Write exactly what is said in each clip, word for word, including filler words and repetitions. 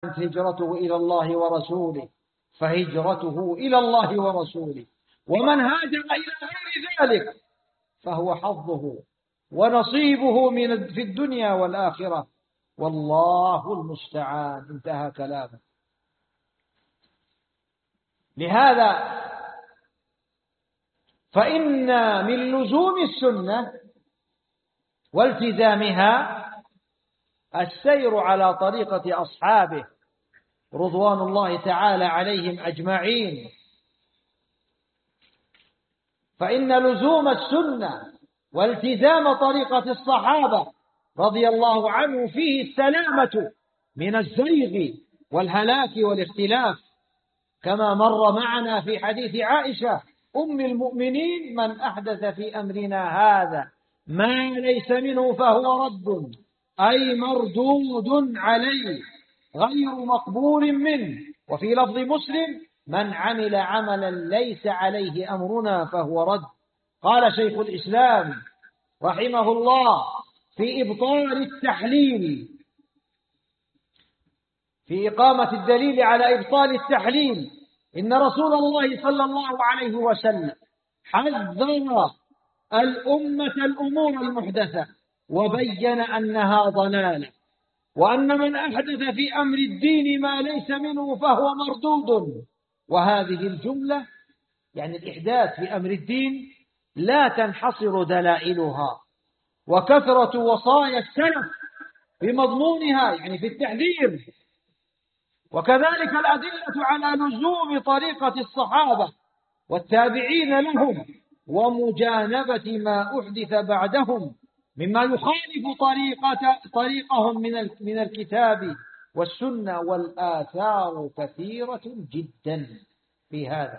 هجرته إلى الله ورسوله فهجرته إلى الله ورسوله، ومن هاجر إلى غير ذلك فهو حظه ونصيبه من في الدنيا والآخرة، والله المستعان. انتهى كلامه. لهذا فإن من لزوم السنة والتزامها السير على طريقة أصحابه رضوان الله تعالى عليهم أجمعين. فإن لزوم السنة والتزام طريقة الصحابة رضي الله عنه فيه السلامة من الزيغ والهلاك والاختلاف، كما مر معنا في حديث عائشة أم المؤمنين: من أحدث في أمرنا هذا ما ليس منه فهو رد، أي مردود عليه غير مقبول منه. وفي لفظ مسلم: من عمل عملا ليس عليه أمرنا فهو رد. قال شيخ الإسلام رحمه الله في إبطال التحليل، في إقامة الدليل على إبطال التحليل: إن رسول الله صلى الله عليه وسلم حذر الأمة الأمور المحدثة وبين أنها ضلالة، وأن من أحدث في أمر الدين ما ليس منه فهو مردود. وهذه الجملة يعني الإحداث في أمر الدين لا تنحصر دلائلها وكثرة وصايا السلف بمضمونها، يعني في التحذير، وكذلك الأدلة على لزوم طريقة الصحابة والتابعين لهم ومجانبة ما أحدث بعدهم مما يخالف طريقة طريقهم من من الكتاب والسنة، والآثار كثيرة جدا في هذا.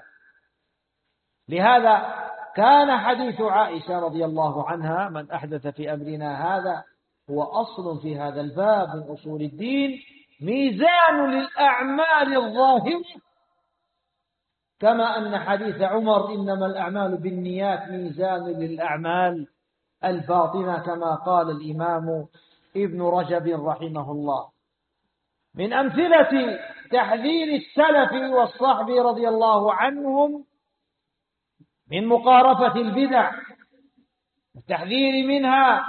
لهذا كان حديث عائشة رضي الله عنها: من أحدث في أمرنا هذا، هو أصل في هذا الباب من أصول الدين، ميزان للأعمال الظاهرة، كما أن حديث عمر: إنما الأعمال بالنيات، ميزان للأعمال الباطنة، كما قال الإمام ابن رجب رحمه الله. من أمثلة تحذير السلف والصحب رضي الله عنهم من مقارفة البدع والتحذير منها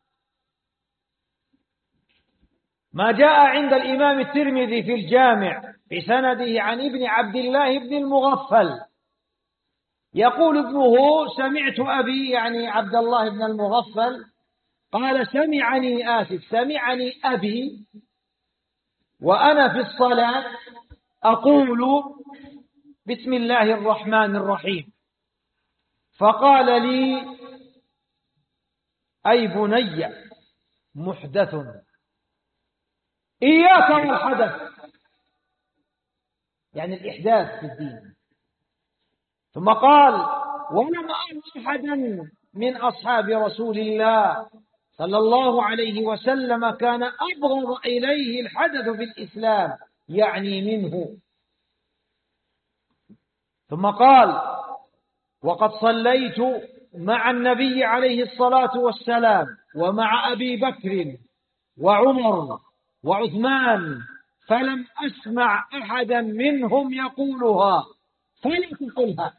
ما جاء عند الإمام الترمذي في الجامع بسنده عن ابن عبد الله بن المغفل، يقول ابنه: سمعت أبي، يعني عبد الله بن المغفل، قال: سمعني آسف سمعني أبي وأنا في الصلاة أقول بسم الله الرحمن الرحيم، فقال لي: أي بني محدث، إياك والحدث، يعني الإحداث في الدين. ثم قال: ولم أر أحدا من أصحاب رسول الله صلى الله عليه وسلم كان أبغض إليه الحدث في الإسلام، يعني منه. ثم قال: وقد صليت مع النبي عليه الصلاة والسلام ومع أبي بكر وعمر وعثمان، فلم أسمع أحدا منهم يقولها، فلا تقلها.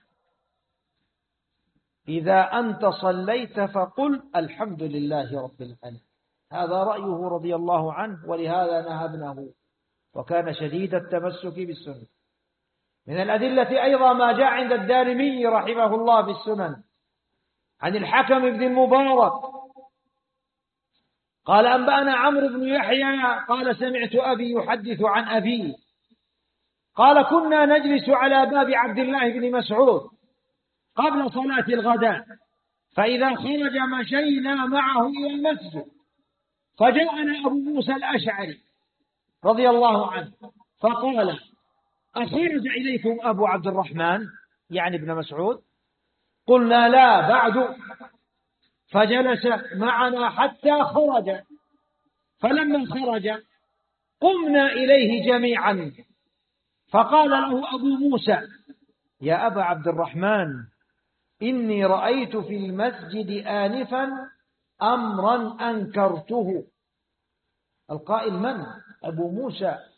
إذا أنت صليت فقل الحمد لله رب العالمين. هذا رأيه رضي الله عنه، ولهذا نهى ابنه، وكان شديد التمسك بالسنة. من الأدلة أيضا ما جاء عند الدارمي رحمه الله في السنن عن الحكم بن المبارك قال: أنبأنا عمرو بن يحيى قال: سمعت أبي يحدث عن أبي قال: كنا نجلس على باب عبد الله بن مسعود قبل صلاة الغداء، فإذا خرج مشينا معه إلى المسجد، فجاءنا أبو موسى الأشعري رضي الله عنه فقال: أخرج إليكم أبو عبد الرحمن، يعني ابن مسعود؟ قلنا: لا بعد. فجلس معنا حتى خرج، فلما خرج قمنا إليه جميعا، فقال له أبو موسى: يا أبا عبد الرحمن، إني رأيت في المسجد آنفا أمرا أنكرته. القائل من؟ أبو موسى